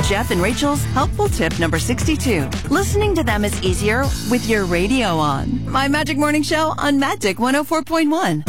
Jeff and Rachel's helpful tip number 62. Listening to them is easier with your radio on. My Magic Morning Show on Magic 104.1.